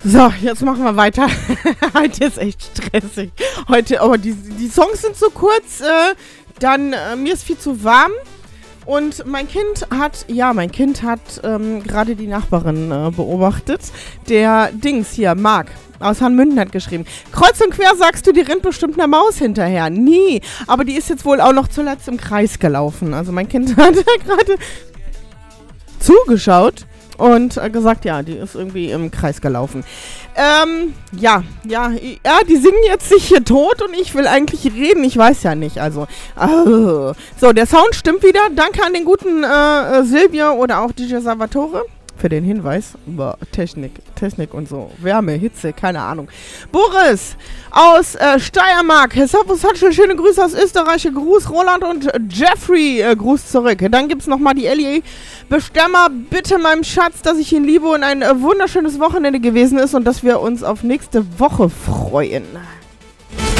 So, jetzt machen wir weiter. Heute ist echt stressig. Heute, aber die Songs sind so kurz. Mir ist viel zu warm. Und mein Kind hat gerade die Nachbarin beobachtet. Der Dings hier, Marc aus Hanmünden hat geschrieben. Kreuz und quer sagst du, die rennt bestimmt einer Maus hinterher. Nee, aber die ist jetzt wohl auch noch zuletzt im Kreis gelaufen. Also mein Kind hat gerade zugeschaut und gesagt, ja, die ist irgendwie im Kreis gelaufen. Die singen jetzt sich hier tot und ich will eigentlich reden, ich weiß ja nicht, also. So, der Sound stimmt wieder. Danke an den guten Silvio oder auch DJ Salvatore für den Hinweis über Technik und so. Wärme, Hitze, keine Ahnung. Boris aus Steiermark. Servus, schöne Grüße aus Österreich. Gruß Roland und Jeffrey. Gruß zurück. Dann gibt's nochmal die Ellie. Bestemmer bitte meinem Schatz, dass ich ihn liebe und ein wunderschönes Wochenende gewesen ist und dass wir uns auf nächste Woche freuen.